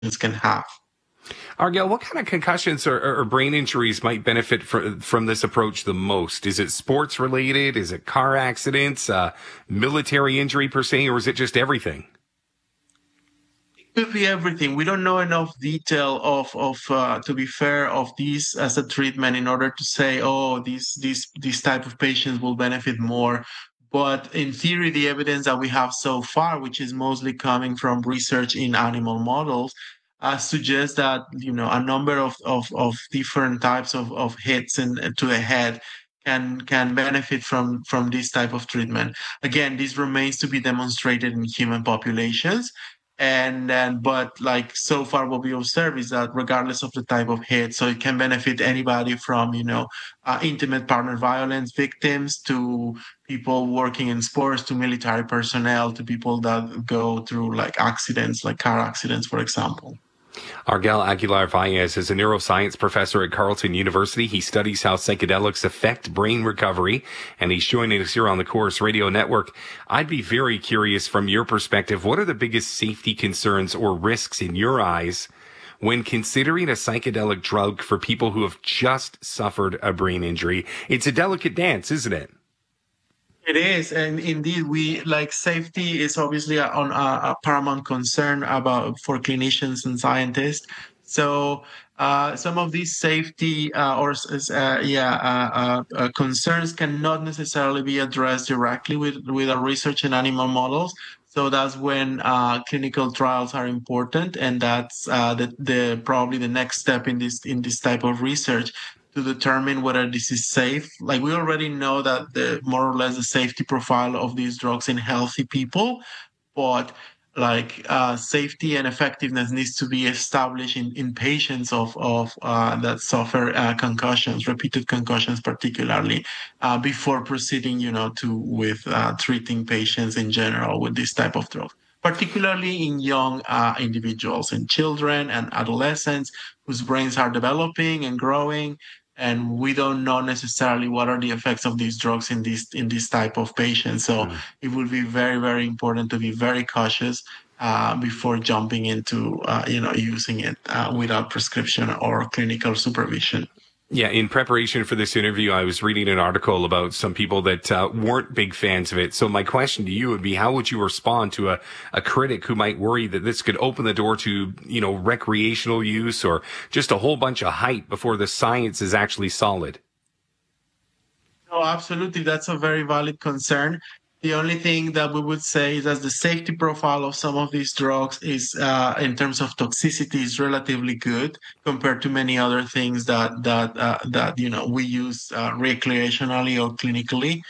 can have. Argel, what kind of concussions or brain injuries might benefit from this approach the most? Is it sports related? Is it car accidents, military injury per se, or is it just everything? Could be everything. We don't know enough detail to be fair, of these as a treatment in order to say, oh, these type of patients will benefit more. But in theory, the evidence that we have so far, which is mostly coming from research in animal models, suggests that a number of different types of hits to the head can benefit from this type of treatment. Again, this remains to be demonstrated in human populations. And then, but like so far, what we observe is that regardless of the type of hit, so it can benefit anybody from, intimate partner violence victims to people working in sports, to military personnel, to people that go through like accidents, like car accidents, for example. Argel Aguilar-Vaez is a neuroscience professor at Carleton University. He studies how psychedelics affect brain recovery, and he's joining us here on the Corus Radio Network. I'd be very curious from your perspective, what are the biggest safety concerns or risks in your eyes when considering a psychedelic drug for people who have just suffered a brain injury? It's a delicate dance, isn't it? It is, and indeed, we like safety is obviously a paramount concern about for clinicians and scientists. So some of these safety concerns cannot necessarily be addressed directly with a research in animal models. So that's when clinical trials are important, and that's the probably the next step in this type of research to determine whether this is safe. Like we already know that the more or less the safety profile of these drugs in healthy people, but like safety and effectiveness needs to be established in patients of that suffer concussions, repeated concussions, particularly before proceeding, to with treating patients in general with this type of drug. Particularly in young individuals, in children and adolescents whose brains are developing and growing, and we don't know necessarily what are the effects of these drugs in this type of patients. So it will be very, very important to be very cautious before jumping into using it without prescription or clinical supervision. Yeah, in preparation for this interview, I was reading an article about some people that weren't big fans of it. So my question to you would be, how would you respond to a critic who might worry that this could open the door to, recreational use or just a whole bunch of hype before the science is actually solid? Oh, absolutely. That's a very valid concern. The only thing that we would say is that the safety profile of some of these drugs is, in terms of toxicity, is relatively good compared to many other things that we use recreationally or clinically.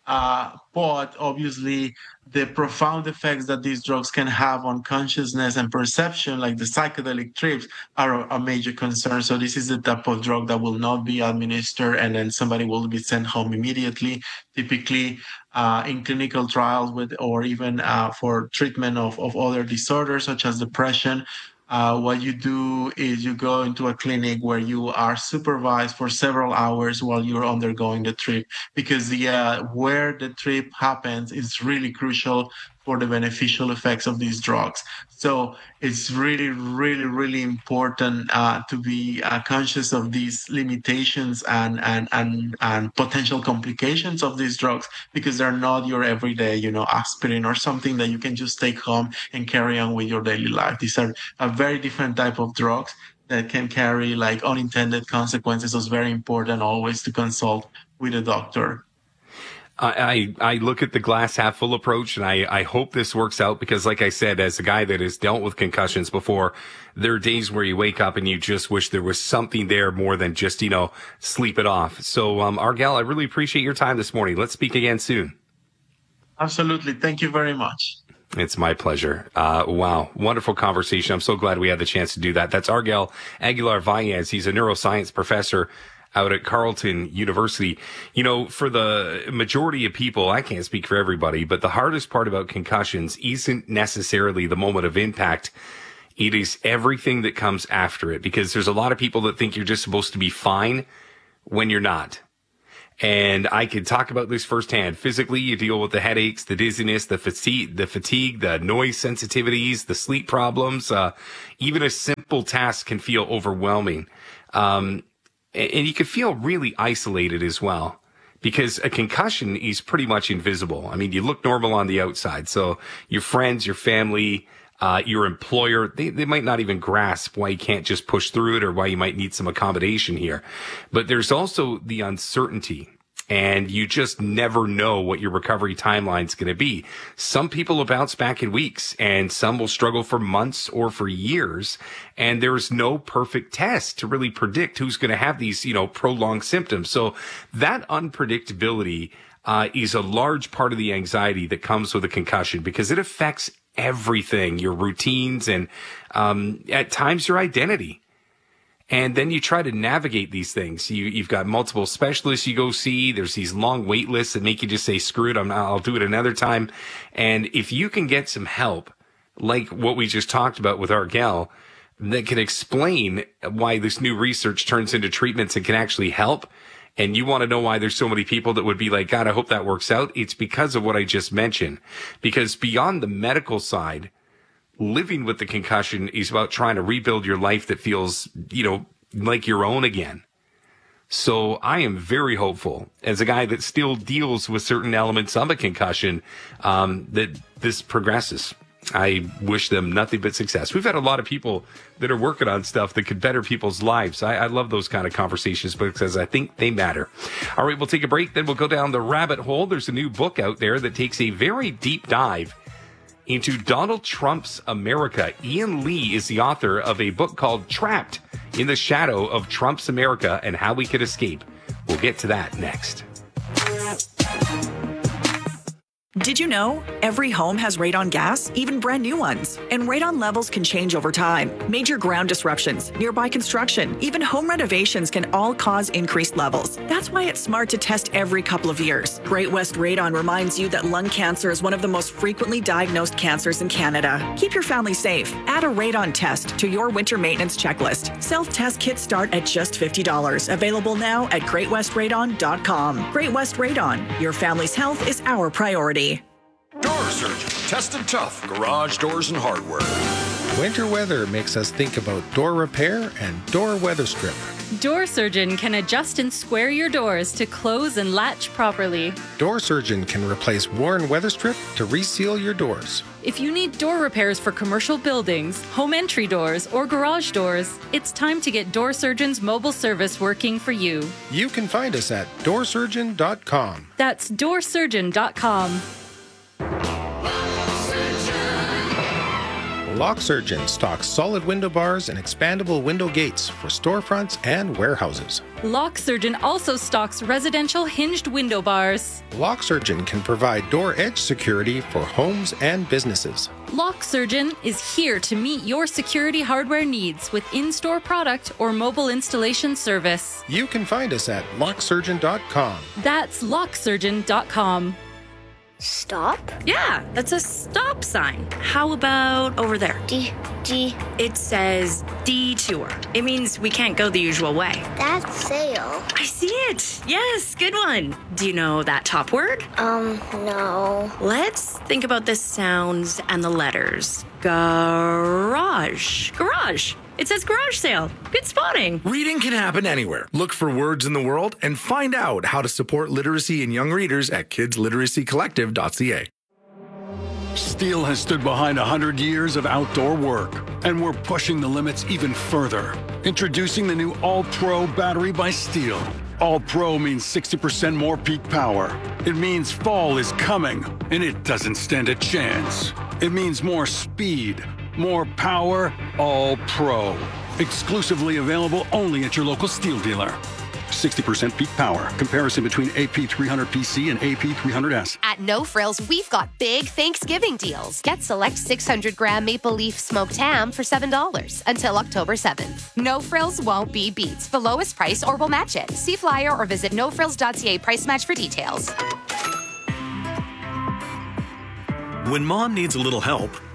But obviously, the profound effects that these drugs can have on consciousness and perception, like the psychedelic trips, are a major concern. So this is the type of drug that will not be administered and then somebody will be sent home immediately. Typically, in clinical trials or even for treatment of other disorders such as depression, what you do is you go into a clinic where you are supervised for several hours while you're undergoing the trip, because where the trip happens is really crucial for the beneficial effects of these drugs. So it's really, really, really important to be conscious of these limitations and potential complications of these drugs, because they're not your everyday, aspirin or something that you can just take home and carry on with your daily life. These are a very different type of drugs that can carry like unintended consequences. So it's very important always to consult with a doctor. I look at the glass half full approach, and I hope this works out, because like I said, as a guy that has dealt with concussions before, there are days where you wake up and you just wish there was something there more than just, sleep it off. So, Argel, I really appreciate your time this morning. Let's speak again soon. Absolutely. Thank you very much. It's my pleasure. Wow. Wonderful conversation. I'm so glad we had the chance to do that. That's Argel Aguilar-Vaez. He's a neuroscience professor out at Carleton University. For the majority of people, I can't speak for everybody, but the hardest part about concussions isn't necessarily the moment of impact. It is everything that comes after it, because there's a lot of people that think you're just supposed to be fine when you're not. And I can talk about this firsthand. Physically, you deal with the headaches, the dizziness, the fatigue, the noise sensitivities, the sleep problems. Even a simple task can feel overwhelming. And you can feel really isolated as well, because a concussion is pretty much invisible. I mean, you look normal on the outside. So your friends, your family, your employer, they might not even grasp why you can't just push through it or why you might need some accommodation here. But there's also the uncertainty, and you just never know what your recovery timeline is going to be. Some people will bounce back in weeks, and some will struggle for months or for years. And there's no perfect test to really predict who's going to have these, prolonged symptoms. So that unpredictability is a large part of the anxiety that comes with a concussion, because it affects everything, your routines, and at times your identity. And then you try to navigate these things. You've got multiple specialists you go see. There's these long wait lists that make you just say, screw it, I'll do it another time. And if you can get some help, like what we just talked about with our gal, that can explain why this new research turns into treatments and can actually help, and you want to know why there's so many people that would be like, God, I hope that works out, it's because of what I just mentioned. Because beyond the medical side, living with the concussion is about trying to rebuild your life that feels, like your own again. So I am very hopeful, as a guy that still deals with certain elements of a concussion, that this progresses. I wish them nothing but success. We've had a lot of people that are working on stuff that could better people's lives. I love those kind of conversations because I think they matter. All right, we'll take a break. Then we'll go down the rabbit hole. There's a new book out there that takes a very deep dive into Donald Trump's America. Ian Lee is the author of a book called Trapped in the Shadow of Trump's America and How We Could Escape. We'll get to that next. Did you know every home has radon gas, even brand new ones? And radon levels can change over time. Major ground disruptions, nearby construction, even home renovations can all cause increased levels. That's why it's smart to test every couple of years. Great West Radon reminds you that lung cancer is one of the most frequently diagnosed cancers in Canada. Keep your family safe. Add a radon test to your winter maintenance checklist. Self-test kits start at just $50. Available now at greatwestradon.com. Great West Radon. Your family's health is our priority. Door Surgeon, tested tough garage doors and hardware. Winter weather makes us think about door repair and door weather strip. Door Surgeon can adjust and square your doors to close and latch properly. Door Surgeon can replace worn weather strip to reseal your doors. If you need door repairs for commercial buildings, home entry doors, or garage doors, it's time to get Door Surgeon's mobile service working for you. You can find us at doorsurgeon.com. That's doorsurgeon.com. Lock Surgeon stocks solid window bars and expandable window gates for storefronts and warehouses. Lock Surgeon also stocks residential hinged window bars. Lock Surgeon can provide door edge security for homes and businesses. Lock Surgeon is here to meet your security hardware needs with in-store product or mobile installation service. You can find us at locksurgeon.com. That's locksurgeon.com. Stop? Yeah, that's a stop sign. How about over there? D. It says detour. It means we can't go the usual way. That's sail. I see it. Yes, good one. Do you know that top word? No. Let's think about the sounds and the letters. Garage. It says garage sale. Good spotting. Reading can happen anywhere. Look for words in the world and find out how to support literacy in young readers at kidsliteracycollective.ca. Steel has stood behind 100 years of outdoor work, and we're pushing the limits even further. Introducing the new All-Pro battery by Steel. All-Pro means 60% more peak power. It means fall is coming, and it doesn't stand a chance. It means more speed, more power, All-Pro. Exclusively available only at your local Steel dealer. 60% peak power. Comparison between AP300PC and AP300S. At No Frills, we've got big Thanksgiving deals. Get select 600-gram maple leaf smoked ham for $7 until October 7th. No Frills won't be beat. The lowest price or we'll match it. See flyer or visit nofrills.ca price match for details. When mom needs a little help,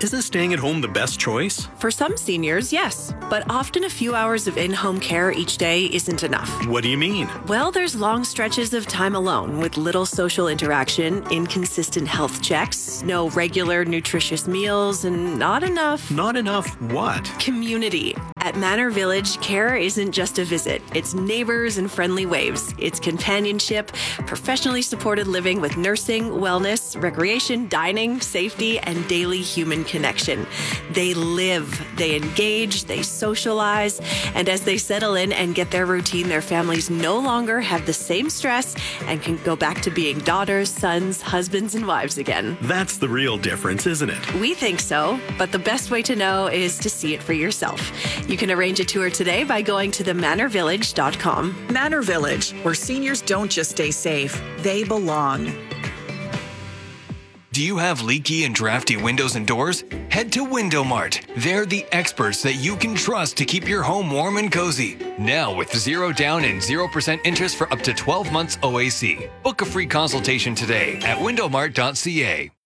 Isn't staying at home the best choice? For some seniors, yes, but often a few hours of in-home care each day isn't enough. What do you mean? Well, there's long stretches of time alone with little social interaction, inconsistent health checks, no regular nutritious meals, and not enough. Not enough what? Community. At Manor Village, care isn't just a visit. It's neighbors and friendly waves. It's companionship, professionally supported living with nursing, wellness, recreation, dining, safety, and daily human connection. They live, they engage, they socialize, and as they settle in and get their routine, their families no longer have the same stress and can go back to being daughters, sons, husbands, and wives again. That's the real difference, isn't it? We think so, but the best way to know is to see it for yourself. You can arrange a tour today by going to themanorvillage.com. Manor Village, where seniors don't just stay safe, they belong. Do you have leaky and drafty windows and doors? Head to Window Mart. They're the experts that you can trust to keep your home warm and cozy. Now with 0 down and 0% interest for up to 12 months OAC. Book a free consultation today at windowmart.ca.